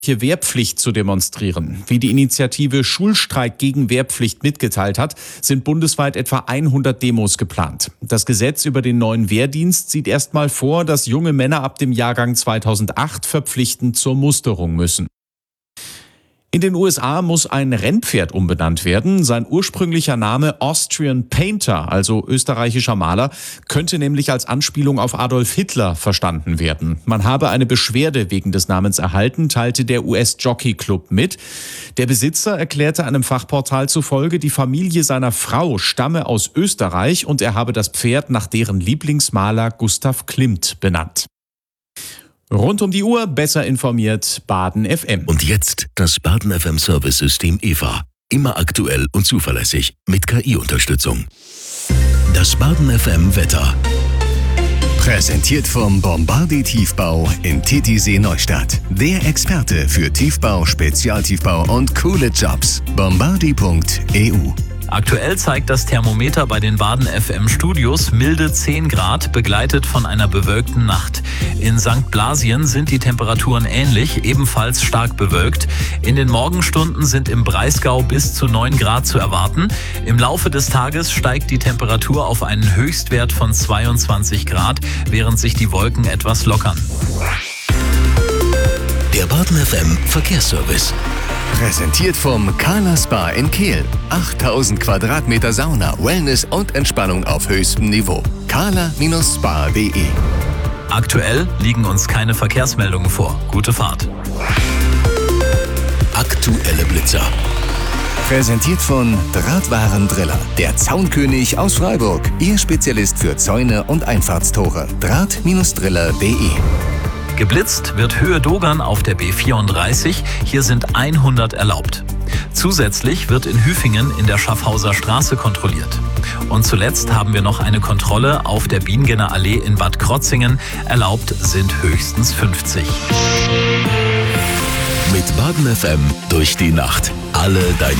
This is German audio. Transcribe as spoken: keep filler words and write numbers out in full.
Wehrpflicht zu demonstrieren. Wie die Initiative Schulstreik gegen Wehrpflicht mitgeteilt hat, sind bundesweit etwa hundert Demos geplant. Das Gesetz über den neuen Wehrdienst sieht erstmal vor, dass junge Männer ab dem Jahrgang zweitausendacht verpflichtend zur Musterung müssen. In den U S A muss ein Rennpferd umbenannt werden. Sein ursprünglicher Name Austrian Painter, also österreichischer Maler, könnte nämlich als Anspielung auf Adolf Hitler verstanden werden. Man habe eine Beschwerde wegen des Namens erhalten, teilte der U S Jockey Club mit. Der Besitzer erklärte einem Fachportal zufolge, die Familie seiner Frau stamme aus Österreich und er habe das Pferd nach deren Lieblingsmaler Gustav Klimt benannt. Rund um die Uhr besser informiert Baden F M. Und jetzt das Baden F M Service-System E V A. Immer aktuell und zuverlässig mit K I-Unterstützung. Das Baden F M Wetter. Präsentiert vom Bombardier Tiefbau in Titisee Neustadt. Der Experte für Tiefbau, Spezialtiefbau und coole Jobs. bombardier punkt e u. Aktuell zeigt das Thermometer bei den Baden F M Studios milde zehn Grad, begleitet von einer bewölkten Nacht. In Sankt Blasien sind die Temperaturen ähnlich, ebenfalls stark bewölkt. In den Morgenstunden sind im Breisgau bis zu neun Grad zu erwarten. Im Laufe des Tages steigt die Temperatur auf einen Höchstwert von zweiundzwanzig Grad, während sich die Wolken etwas lockern. Der Baden F M Verkehrsservice. Präsentiert vom Kala Spa in Kehl. achttausend Quadratmeter Sauna, Wellness und Entspannung auf höchstem Niveau. kala Bindestrich spa punkt de. Aktuell liegen uns keine Verkehrsmeldungen vor. Gute Fahrt. Aktuelle Blitzer. Präsentiert von Drahtwarendriller. Der Zaunkönig aus Freiburg. Ihr Spezialist für Zäune und Einfahrtstore. draht Driller punkt de. Geblitzt wird Höhe Dogern auf der B vierunddreißig, hier sind hundert erlaubt. Zusätzlich wird in Hüfingen in der Schaffhauser Straße kontrolliert. Und zuletzt haben wir noch eine Kontrolle auf der Biengener Allee in Bad Krotzingen, erlaubt sind höchstens fünfzig. Mit Baden F M durch die Nacht. Alle deine